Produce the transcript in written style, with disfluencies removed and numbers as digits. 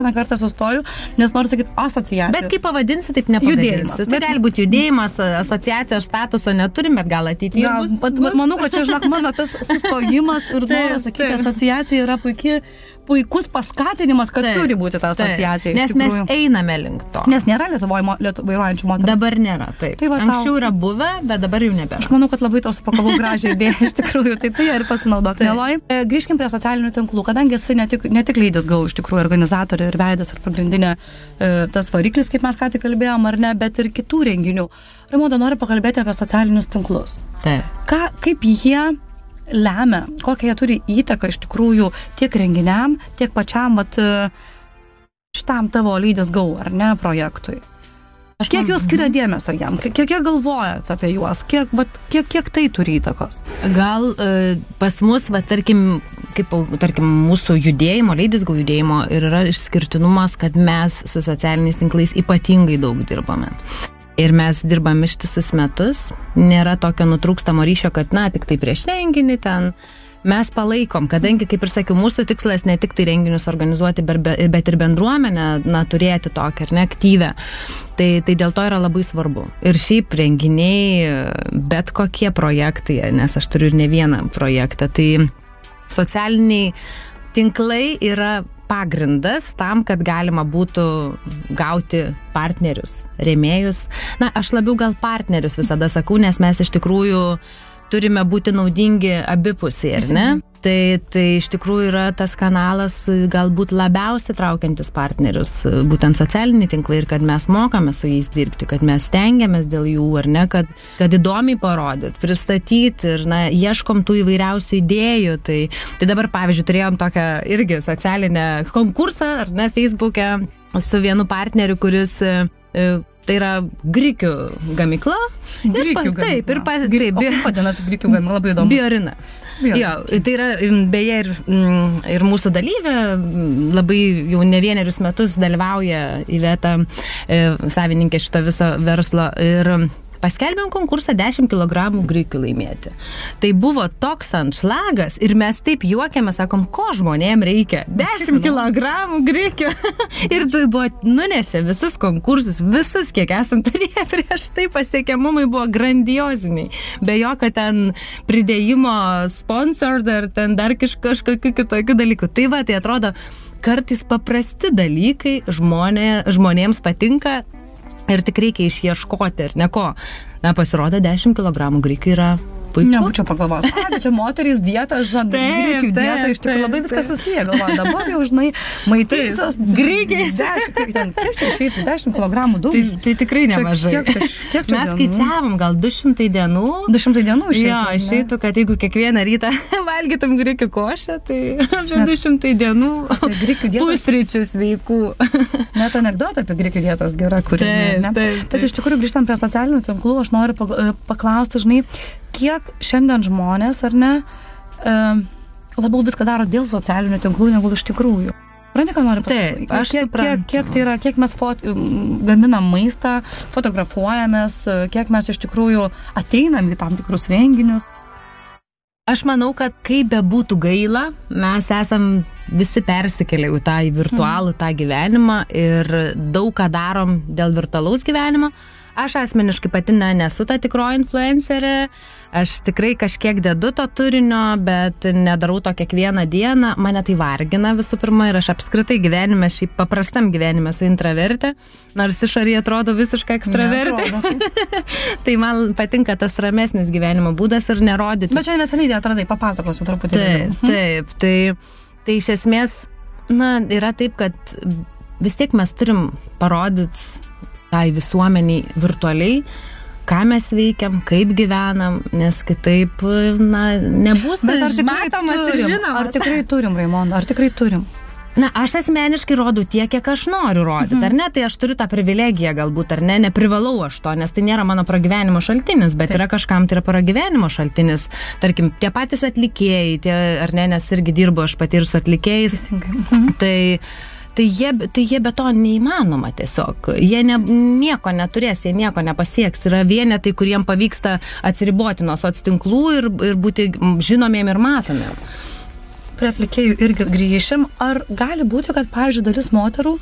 vieną kartą sustoju, nes noriu sakyti asociacija. Bet kaip pavadinsi, taip nepavadinsi. Tai gali būti judėjimas, asociacijos statuso neturim, bet gal ateityje bus. Bet manau, kad čia, žinok, mano tas sustojimas ir noras sakyti, asociacija yra puikus paskatinimas, kad turi būti ta asociacija. Nes mes einame link to. Nes nėra Lietuvoje vairuojančių moterų. Dabar nėra, taip. Tai anksčiau yra buvę, bet dabar jau nebėra. Aš manau, kad labai tos supakavau gražią idėją, iš tikrųjų, tai tu ją ir pasinaudok. Grįžkim prie socialinių tinklų, kadangi esi ne tik Ladies Go, iš tikrųjų, organizatorė ir veidas, ar pagrindinė tas variklis, kaip mes ką tik kalbėjom, ar ne, bet ir kitų renginių. Raimonda, noriu pakalbėti apie socialinius tinklus. Taip. Kaip jie lemia, kokią jie turi įtaką iš tikrųjų tiek renginiam, tiek pačiam šitam tavo Ladies Go, ar ne, projektui. Kiek jūs skiria dėmesio jam? Kiek galvojat apie juos? Kiek tai turi įtakos? Gal pas mus, tarkim, mūsų judėjimo, Ladies Go judėjimo, ir yra išskirtinumas, kad mes su socialiniais tinklais ypatingai daug dirbame. Ir mes dirbame ištisus metus. Nėra tokio nutrūkstamo ryšio, kad, tik tai prieš renginį ten. Mes palaikom, kadangi, kaip ir sakiau, mūsų tikslas ne tik tai renginius organizuoti, bet ir bendruomenę, turėti tokią, ar ne, aktyvę. Tai dėl to yra labai svarbu. Ir šiaip renginiai, bet kokie projektai, nes aš turiu ir ne vieną projektą, tai socialiniai tinklai yra pagrindas tam, kad galima būtų gauti partnerius, rėmėjus. Aš labiau gal partnerius visada sakau, nes mes iš tikrųjų turime būti naudingi abipusiai, ar ne? Tai iš tikrųjų yra tas kanalas galbūt labiausiai traukiantis partnerius, būtent socialiniai tinklai, ir kad mes mokame su jais dirbti, kad mes stengiamės dėl jų, ar ne, kad įdomiai parodyt, pristatyti ir, ieškom tų įvairiausių idėjų. Tai dabar, pavyzdžiui, turėjom tokią irgi socialinę konkursą, ar ne, Facebook'e su vienu partneriu, kuris tai yra grikių gamykla. Grikių gamykla. Taip, vadinasi grikių gamykla, labai įdomu. Biorina. Jo, tai yra beje ir mūsų dalyvė, labai jau ne vienerius metus dalyvauja Iveta, savininkė šito viso verslo, ir paskelbėm konkursą 10 kg grikių laimėti. Tai buvo toks anšlagas ir mes taip juokėme, sakom, ko žmonėm reikia? 10 kg grikių. Ir tai buvo, nunešė visus konkursus, visus, kiek esam turėję prieš tai, pasiekiamumai buvo grandioziniai. Be jokio ten pridėjimo sponsor, dar kažkokių kitokių dalykų. Tai tai atrodo, kartais paprasti dalykai žmonėms patinka. Ir tik reikia išieškoti, ir ne ko. Pasirodo, 10 kg grikių yra puiku. Nebūčiau pagalvos. Bet čia moterys dieta, grikių dieta, iš tikrųjų labai viskas susiję. Galvoju, dabar jau, maitinsios grikiais. 10 kg daug. Tai tikrai nemažai. Kiek mes skaičiavom, gal 200 dienų. 200 dienų išeitų. Jo, išeitų, kad jeigu kiekvieną rytą valgytum grikių košę, tai 200 dienų pusryčių sveikų. Net anekdotą apie grikių dietos gera, kuri. Bet iš tikrųjų, grįžtant prie socialinių tinklų, aš noriu paklausti, kiek šiandien žmonės, ar ne, labiau viską daro dėl socialinių tinklų, negu iš tikrųjų. Supranti, ką noriu pasakyti? Taip, aš suprantu. Kiek tai yra, kiek mes gaminam maistą, fotografuojamės, kiek mes iš tikrųjų ateinam į tam tikrus renginius. Aš manau, kad kaip bebūtų gaila, mes esam visi persikėlę į tą virtualų tą gyvenimą ir daug ką darom dėl virtualaus gyvenimo. Aš asmeniškai pati nesu ta tikroji influencerė, aš tikrai kažkiek dedu to turinio, bet nedarau to kiekvieną dieną, mane tai vargina visų pirma ir aš apskritai gyvenime, šiaip paprastam gyvenime esu intravertė, nors išorėje atrodo visiškai ekstravertė. Tai man patinka tas ramesnis gyvenimo būdas ir nerodyti. Bet čia neseniai atradai, papasakosiu truputį. Taip, tai iš esmės, yra taip, kad vis tiek mes turim parodyti tai visuomeniai virtualiai, ką mes veikiam, kaip gyvenam, nes kitaip, nebus matomas ir žinomas. Ar tikrai turim, Raimonda, ar tikrai turim? Aš asmeniškai rodau tiek, kiek aš noriu rodyti, ar ne? Tai aš turiu tą privilegiją galbūt, ar ne? Neprivalau aš to, nes tai nėra mano pragyvenimo šaltinis, bet yra kažkam tai yra pragyvenimo šaltinis. Tarkim, tie patys atlikėjai, ar ne, nes irgi dirbu aš pati ir su atlikėjais. Tai jie be to neįmanoma tiesiog. Jie nieko neturės, jie nieko nepasieks. Yra vienetai, kuriem pavyksta atsiriboti nuo soc tinklų ir būti žinomiem ir matomiem. prie atlikėjų irgi grįšim. Ar gali būti, kad, pavyzdžiui, dalis moterų